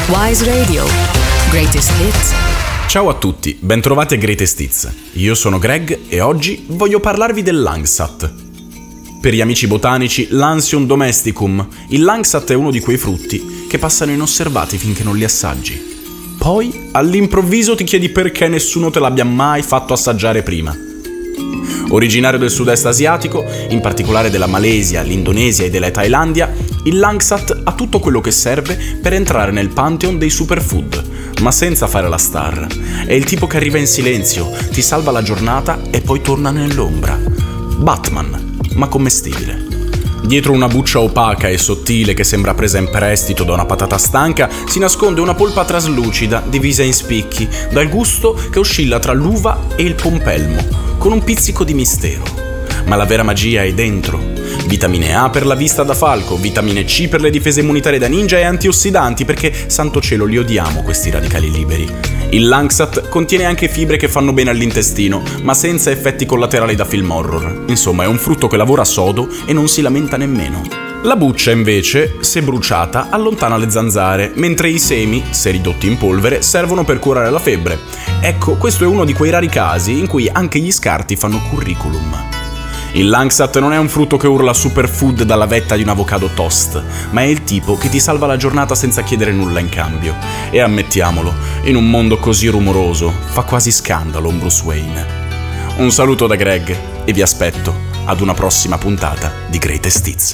Wise Radio. Greatest Hits. Ciao a tutti, bentrovati a Greatest Hits. Io sono Greg e oggi voglio parlarvi del Langsat. Per gli amici botanici, l'Ansium domesticum. Il Langsat è uno di quei frutti che passano inosservati finché non li assaggi. Poi, all'improvviso ti chiedi perché nessuno te l'abbia mai fatto assaggiare prima. Originario del sud-est asiatico, in particolare della Malesia, l'Indonesia e della Thailandia, il Langsat ha tutto quello che serve per entrare nel pantheon dei superfood, ma senza fare la star. È il tipo che arriva in silenzio, ti salva la giornata e poi torna nell'ombra. Batman, ma commestibile. Dietro una buccia opaca e sottile che sembra presa in prestito da una patata stanca si nasconde una polpa traslucida divisa in spicchi, dal gusto che oscilla tra l'uva e il pompelmo, con un pizzico di mistero. Ma la vera magia è dentro. Vitamine A per la vista da falco, vitamine C per le difese immunitarie da ninja e antiossidanti perché, santo cielo, li odiamo questi radicali liberi. Il Langsat contiene anche fibre che fanno bene all'intestino, ma senza effetti collaterali da film horror. Insomma, è un frutto che lavora sodo e non si lamenta nemmeno. La buccia, invece, se bruciata, allontana le zanzare, mentre i semi, se ridotti in polvere, servono per curare la febbre. Ecco, questo è uno di quei rari casi in cui anche gli scarti fanno curriculum. Il Langsat non è un frutto che urla superfood dalla vetta di un avocado toast, ma è il tipo che ti salva la giornata senza chiedere nulla in cambio. E ammettiamolo, in un mondo così rumoroso, fa quasi scandalo un Bruce Wayne. Un saluto da Greg e vi aspetto ad una prossima puntata di Greatest Hits.